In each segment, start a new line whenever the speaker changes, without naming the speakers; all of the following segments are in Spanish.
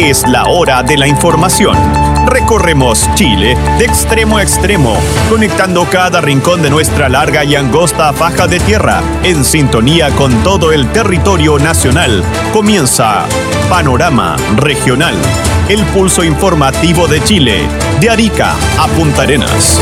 Es la hora de la información. Recorremos Chile de extremo a extremo, conectando cada rincón de nuestra larga y angosta faja de tierra, en sintonía con todo el territorio nacional. Comienza Panorama Regional, el pulso informativo de Chile, de Arica a Punta Arenas.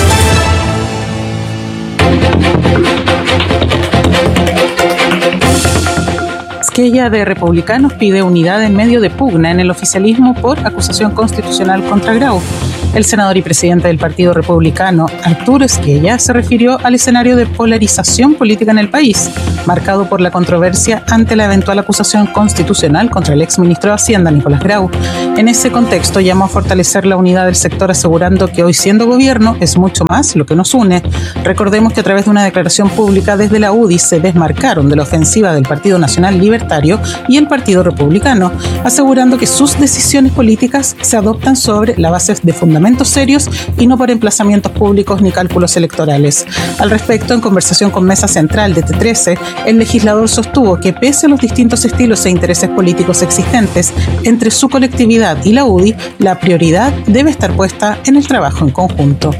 Squella de Republicanos pide unidad en medio de pugna en el oficialismo por acusación constitucional contra Grau. El senador y presidente del Partido Republicano, Arturo Squella, se refirió al escenario de polarización política en el país, marcado por la controversia ante la eventual acusación constitucional contra el exministro de Hacienda, Nicolás Grau. En ese contexto, llamó a fortalecer la unidad del sector, asegurando que hoy, siendo gobierno, es mucho más lo que nos une. Recordemos que a través de una declaración pública desde la UDI se desmarcaron de la ofensiva del Partido Nacional Libertario y el Partido Republicano, asegurando que sus decisiones políticas se adoptan sobre la base de fundamentos serios y no por emplazamientos públicos ni cálculos electorales. Al respecto, en conversación con Mesa Central de T13, el legislador sostuvo que pese a los distintos estilos e intereses políticos existentes entre su colectividad y la UDI, la prioridad debe estar puesta en el trabajo en conjunto.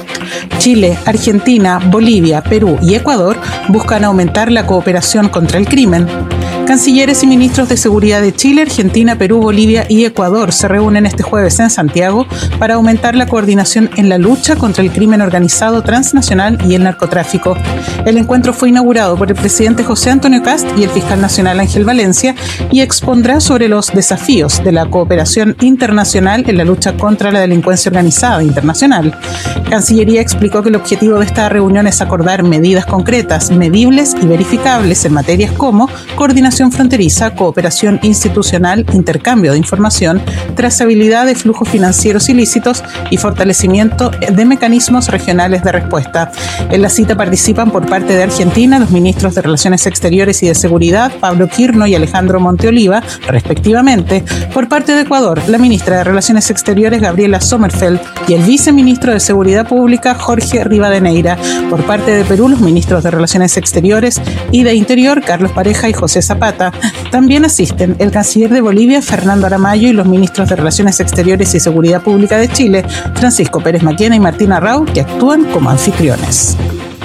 Chile, Argentina, Bolivia, Perú y Ecuador buscan aumentar la cooperación contra el crimen. Cancilleres y ministros de Seguridad de Chile, Argentina, Perú, Bolivia y Ecuador se reúnen este jueves en Santiago para aumentar la coordinación en la lucha contra el crimen organizado transnacional y el narcotráfico. El encuentro fue inaugurado por el presidente José Antonio Kast y el fiscal nacional Ángel Valencia y expondrá sobre los desafíos de la cooperación internacional en la lucha contra la delincuencia organizada internacional. Cancillería explicó que el objetivo de esta reunión es acordar medidas concretas, medibles y verificables en materias como coordinación fronteriza, cooperación institucional, intercambio de información, trazabilidad de flujos financieros ilícitos y fortalecimiento de mecanismos regionales de respuesta. En la cita participan por parte de Argentina los ministros de Relaciones Exteriores y de Seguridad, Pablo Quirno y Alejandro Monteoliva, respectivamente. Por parte de Ecuador, la ministra de Relaciones Exteriores, Gabriela Sommerfeld, y el viceministro de Seguridad Pública, Jorge Rivadeneira. Por parte de Perú, los ministros de Relaciones Exteriores y de Interior, Carlos Pareja y José Zapata. También asisten el canciller de Bolivia, Fernando Aramayo, y los ministros de Relaciones Exteriores y Seguridad Pública de Chile, Francisco Pérez Maquena y Martín Arrau, que actúan como anfitriones.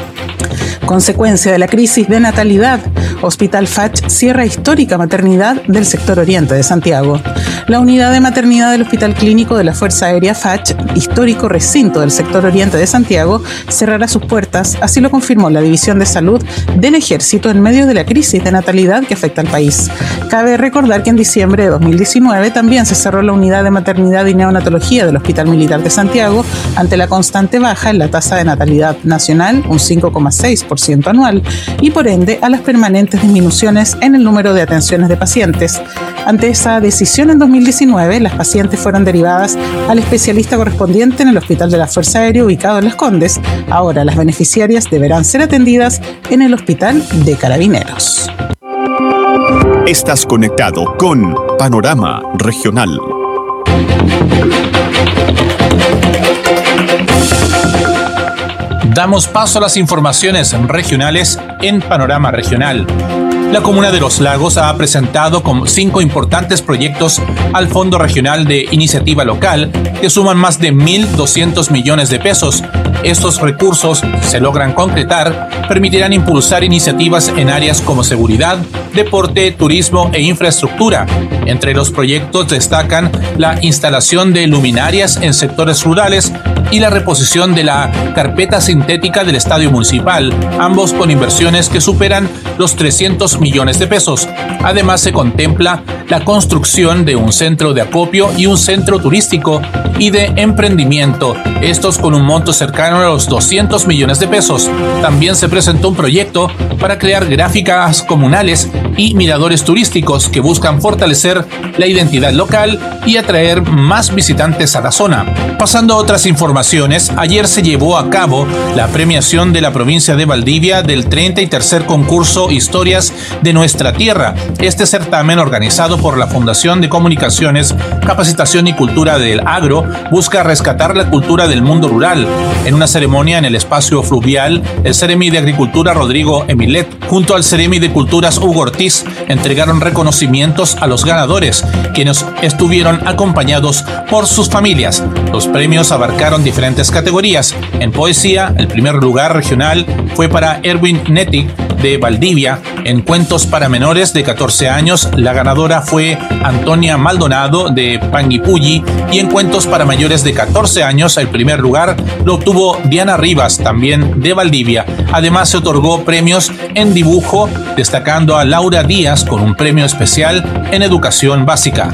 Consecuencia de la crisis de natalidad, Hospital Fach cierra histórica maternidad del sector oriente de Santiago. La unidad de maternidad del Hospital Clínico de la Fuerza Aérea Fach, histórico recinto del sector oriente de Santiago, cerrará sus puertas, así lo confirmó la División de Salud del Ejército en medio de la crisis de natalidad que afecta al país. Cabe recordar que en diciembre de 2019 también se cerró la unidad de maternidad y neonatología del Hospital Militar de Santiago ante la constante baja en la tasa de natalidad nacional, un 5,6% anual, y por ende a las permanentes disminuciones en el número de atenciones de pacientes. Ante esa decisión, en 2019, las pacientes fueron derivadas al especialista correspondiente en el Hospital de la Fuerza Aérea ubicado en Las Condes. Ahora las beneficiarias deberán ser atendidas en el Hospital de Carabineros.
Estás conectado con Panorama Regional.
Damos paso a las informaciones regionales en Panorama Regional. La Comuna de Los Lagos ha presentado 5 importantes proyectos al Fondo Regional de Iniciativa Local que suman más de 1.200 millones de pesos. Estos recursos, si se logran concretar, permitirán impulsar iniciativas en áreas como seguridad, deporte, turismo e infraestructura. Entre los proyectos destacan la instalación de luminarias en sectores rurales y la reposición de la carpeta sintética del estadio municipal, ambos con inversiones que superan los 300 millones de pesos. Además, se contempla la construcción de un centro de acopio y un centro turístico y de emprendimiento, estos con un monto cercano a los 200 millones de pesos. También se presentó un proyecto para crear gráficas comunales y miradores turísticos que buscan fortalecer la identidad local y atraer más visitantes a la zona. Pasando a otras informaciones, ayer se llevó a cabo la premiación de la provincia de Valdivia del 33º concurso Historias de Nuestra Tierra. Este certamen, organizado organizado por la Fundación de Comunicaciones, Capacitación y Cultura del Agro, busca rescatar la cultura del mundo rural. En una ceremonia en el espacio fluvial, el Ceremi de Agricultura Rodrigo Emilet, junto al Ceremi de Culturas Hugo Ortiz, entregaron reconocimientos a los ganadores, quienes estuvieron acompañados por sus familias. Los premios abarcaron diferentes categorías. En poesía, el primer lugar regional fue para Erwin Nettig de Valdivia. En cuentos para menores de 14 años, la ganadora fue Antonia Maldonado de Panguipulli, y en cuentos para mayores de 14 años, el primer lugar lo obtuvo Diana Rivas, también de Valdivia. Además, se otorgó premios en dibujo, destacando a Laura Díaz con un premio especial en educación básica.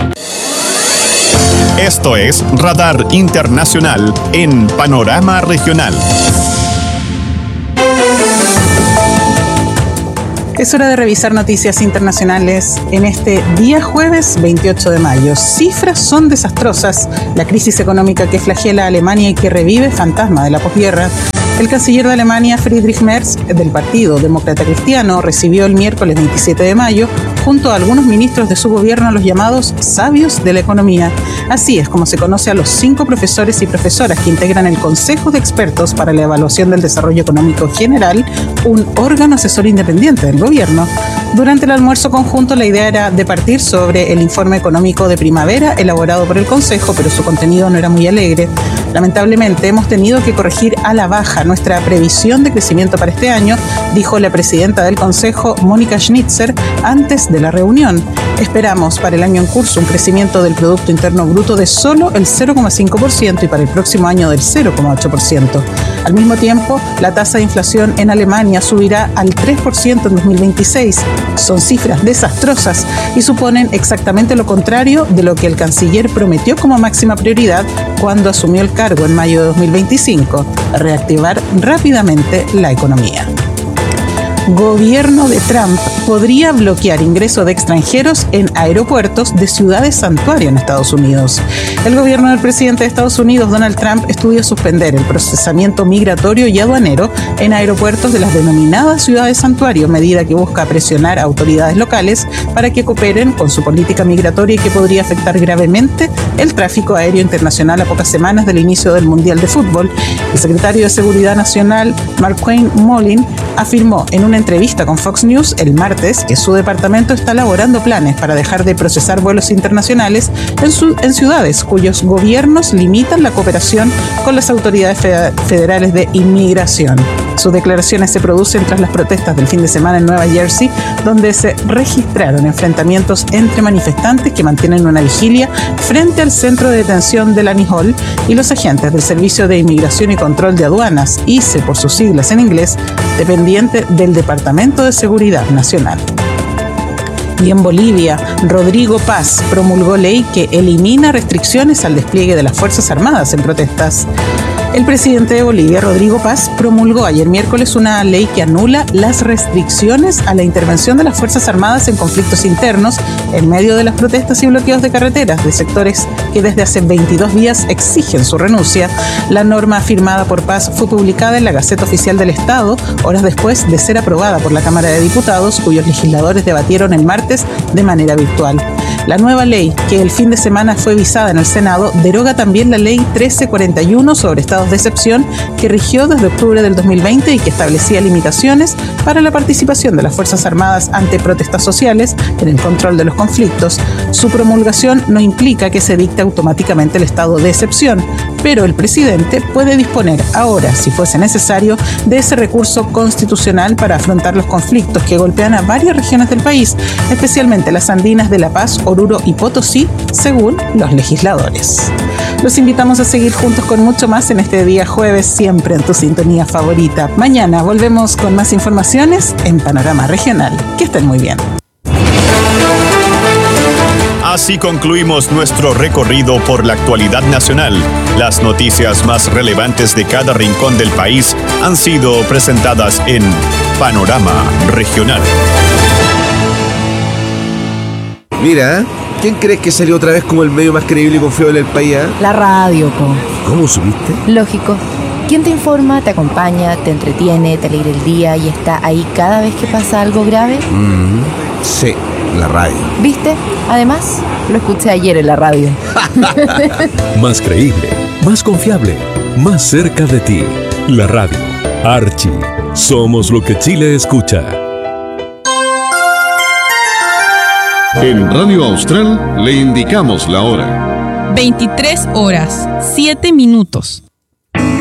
Esto es Radar Internacional en Panorama Regional.
Es hora de revisar noticias internacionales en este día jueves 28 de mayo. Cifras son desastrosas. La crisis económica que flagela a Alemania y que revive fantasma de la posguerra. El canciller de Alemania, Friedrich Merz, del Partido Demócrata Cristiano, recibió el miércoles 27 de mayo, junto a algunos ministros de su gobierno, a los llamados sabios de la economía. Así es como se conoce a los 5 profesores y profesoras que integran el Consejo de Expertos para la Evaluación del Desarrollo Económico General, un órgano asesor independiente del gobierno. Durante el almuerzo conjunto, la idea era departir sobre el informe económico de primavera elaborado por el Consejo, pero su contenido no era muy alegre. Lamentablemente, hemos tenido que corregir a la baja nuestra previsión de crecimiento para este año, dijo la presidenta del Consejo, Mónica Schnitzer, antes de la reunión. Esperamos para el año en curso un crecimiento del Producto Interno Bruto de solo el 0,5% y para el próximo año del 0,8%. Al mismo tiempo, la tasa de inflación en Alemania subirá al 3% en 2026. Son cifras desastrosas y suponen exactamente lo contrario de lo que el canciller prometió como máxima prioridad cuando asumió el cargo en mayo de 2025, reactivar rápidamente la economía. Gobierno de Trump podría bloquear ingreso de extranjeros en aeropuertos de ciudades santuario en Estados Unidos. El gobierno del presidente de Estados Unidos, Donald Trump, estudia suspender el procesamiento migratorio y aduanero en aeropuertos de las denominadas ciudades santuario, medida que busca presionar a autoridades locales para que cooperen con su política migratoria y que podría afectar gravemente el tráfico aéreo internacional a pocas semanas del inicio del Mundial de Fútbol. El secretario de Seguridad Nacional, Markwayne Mullin, afirmó en una entrevista con Fox News el martes que su departamento está elaborando planes para dejar de procesar vuelos internacionales en ciudades cuyos gobiernos limitan la cooperación con las autoridades federales de inmigración. Sus declaraciones se producen tras las protestas del fin de semana en Nueva Jersey, donde se registraron enfrentamientos entre manifestantes que mantienen una vigilia frente al centro de detención de Lani Hall y los agentes del Servicio de Inmigración y Control de Aduanas, ICE por sus siglas en inglés, dependiente del Departamento de Seguridad Nacional. Y en Bolivia, Rodrigo Paz promulgó ley que elimina restricciones al despliegue de las Fuerzas Armadas en protestas. El presidente de Bolivia, Rodrigo Paz, promulgó ayer miércoles una ley que anula las restricciones a la intervención de las Fuerzas Armadas en conflictos internos en medio de las protestas y bloqueos de carreteras de sectores que desde hace 22 días exigen su renuncia. La norma firmada por Paz fue publicada en la Gaceta Oficial del Estado horas después de ser aprobada por la Cámara de Diputados, cuyos legisladores debatieron el martes de manera virtual. La nueva ley, que el fin de semana fue visada en el Senado, deroga también la Ley 1341 sobre estados de excepción que rigió desde octubre del 2020 y que establecía limitaciones para la participación de las Fuerzas Armadas ante protestas sociales en el control de los conflictos. Su promulgación no implica que se dicte automáticamente el estado de excepción, pero el presidente puede disponer ahora, si fuese necesario, de ese recurso constitucional para afrontar los conflictos que golpean a varias regiones del país, especialmente las andinas de La Paz, Oruro y Potosí, según los legisladores. Los invitamos a seguir juntos con mucho más en este día jueves, siempre en tu sintonía favorita. Mañana volvemos con más informaciones en Panorama Regional. Que estén muy bien.
Así concluimos nuestro recorrido por la actualidad nacional. Las noticias más relevantes de cada rincón del país han sido presentadas en Panorama Regional.
Mira, ¿quién crees que salió otra vez como el medio más creíble y confiable del país?
La radio, po.
¿Cómo supiste?
Lógico. ¿Quién te informa, te acompaña, te entretiene, te alegra el día y está ahí cada vez que pasa algo grave?
Sí. La radio.
¿Viste? Además, lo escuché ayer en la radio.
Más creíble, más confiable, más cerca de ti. La radio. Archie. Somos lo que Chile escucha.
En Radio Austral le indicamos la hora.
23 horas, 7 minutos.